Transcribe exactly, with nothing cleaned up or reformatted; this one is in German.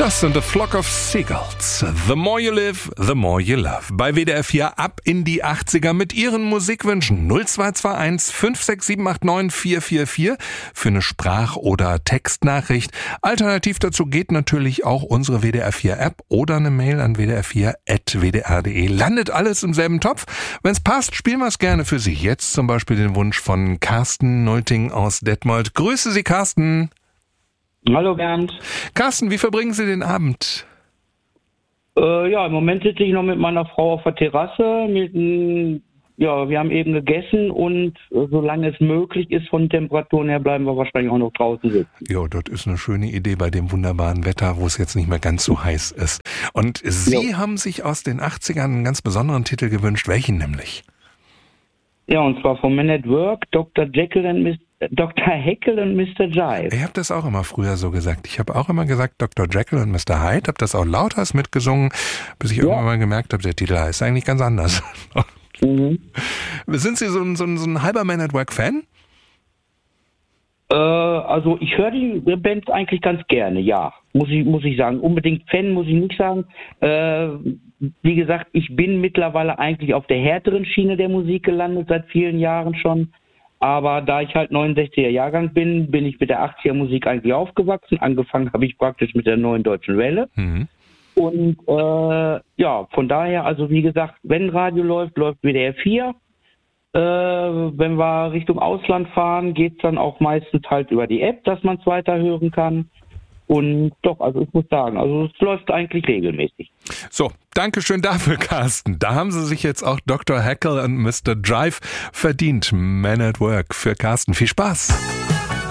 Das sind The Flock of Seagulls. The more you live, the more you love. Bei W D R vier ab in die achtziger mit Ihren Musikwünschen. null zwei zwei eins fünf sechs sieben acht neun vier vier vier für eine Sprach- oder Textnachricht. Alternativ dazu geht natürlich auch unsere W D R vier App oder eine Mail an w d r vier at w d r punkt d e. Landet alles im selben Topf. Wenn es passt, spielen wir es gerne für Sie. Jetzt zum Beispiel den Wunsch von Carsten Nulting aus Detmold. Grüße Sie, Carsten. Hallo Bernd. Carsten, wie verbringen Sie den Abend? Äh, ja, im Moment sitze ich noch mit meiner Frau auf der Terrasse. Mit, m, ja, wir haben eben gegessen und äh, solange es möglich ist von Temperaturen her, bleiben wir wahrscheinlich auch noch draußen sitzen. Ja, das ist eine schöne Idee bei dem wunderbaren Wetter, wo es jetzt nicht mehr ganz so heiß ist. Und Sie ja. haben sich aus den achtzigern einen ganz besonderen Titel gewünscht. Welchen nämlich? Ja, und zwar von Men at Work, Doktor Jekyll und Mister Doktor Jekyll und Mister Jive. Ich habe das auch immer früher so gesagt. Ich habe auch immer gesagt Doktor Jekyll und Mister Hyde, habe das auch lauthals mitgesungen, bis ich ja. irgendwann mal gemerkt habe, der Titel heißt eigentlich ganz anders. Mhm. Sind Sie so ein, so ein, so ein halber Men at Work-Fan? Äh, also ich höre die Bands eigentlich ganz gerne, ja, muss ich, muss ich sagen. Unbedingt Fan muss ich nicht sagen. Äh, wie gesagt, ich bin mittlerweile eigentlich auf der härteren Schiene der Musik gelandet, seit vielen Jahren schon. Aber da ich halt neunundsechziger Jahrgang bin, bin ich mit der achtziger Musik eigentlich aufgewachsen. Angefangen habe ich praktisch mit der Neuen Deutschen Welle. Mhm. Und äh, ja, von daher, also wie gesagt, wenn Radio läuft, läuft W D R vier. Äh, wenn wir Richtung Ausland fahren, geht's dann auch meistens halt über die App, dass man es weiterhören kann. Und doch, also ich muss sagen, also es läuft eigentlich regelmäßig. So, Dankeschön dafür, Carsten. Da haben Sie sich jetzt auch Doktor Jekyll und Mister Jive verdient. Men at Work für Carsten. Viel Spaß.